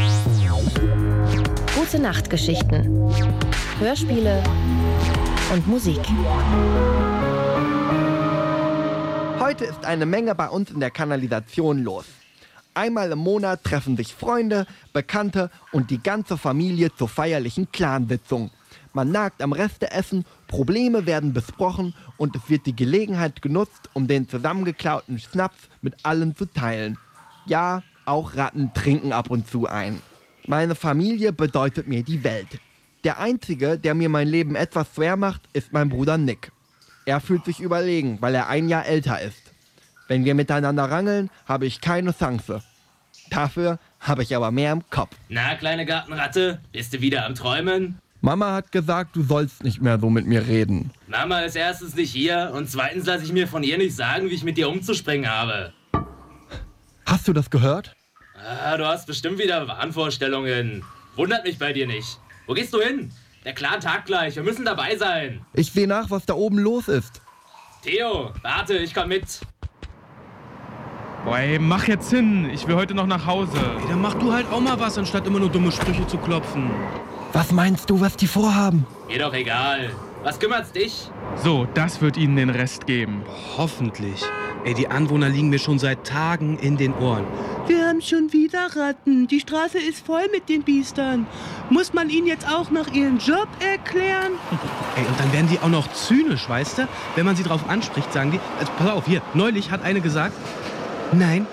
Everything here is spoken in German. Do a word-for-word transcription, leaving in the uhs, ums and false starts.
Gute Nachtgeschichten, Hörspiele und Musik. Heute ist eine Menge bei uns in der Kanalisation los. Einmal im Monat treffen sich Freunde, Bekannte und die ganze Familie zur feierlichen Clansitzung. Man nagt am Resteessen, Probleme werden besprochen und es wird die Gelegenheit genutzt, um den zusammengeklauten Schnaps mit allen zu teilen. Ja, auch Ratten trinken ab und zu ein. Meine Familie bedeutet mir die Welt. Der Einzige, der mir mein Leben etwas schwer macht, ist mein Bruder Nick. Er fühlt sich überlegen, weil er ein Jahr älter ist. Wenn wir miteinander rangeln, habe ich keine Chance. Dafür habe ich aber mehr im Kopf. Na, kleine Gartenratte, bist du wieder am Träumen? Mama hat gesagt, du sollst nicht mehr so mit mir reden. Mama ist erstens nicht hier und zweitens lasse ich mir von ihr nicht sagen, wie ich mit dir umzuspringen habe. Hast du das gehört? Ah, du hast bestimmt wieder Wahnvorstellungen. Wundert mich bei dir nicht. Wo gehst du hin? Der Clan tagt gleich, wir müssen dabei sein. Ich sehe nach, was da oben los ist. Theo, warte, ich komm mit. Boah, ey, mach jetzt hin. Ich will heute noch nach Hause. Ey, dann mach du halt auch mal was, anstatt immer nur dumme Sprüche zu klopfen. Was meinst du, was die vorhaben? Mir doch egal. Was kümmert's dich? So, das wird ihnen den Rest geben. Hoffentlich. Ey, die Anwohner liegen mir schon seit Tagen in den Ohren. Wir haben schon wieder Ratten. Die Straße ist voll mit den Biestern. Muss man ihnen jetzt auch noch ihren Job erklären? Ey, und dann werden die auch noch zynisch, weißt du? Wenn man sie drauf anspricht, sagen die, also pass auf, hier, neulich hat eine gesagt, nein,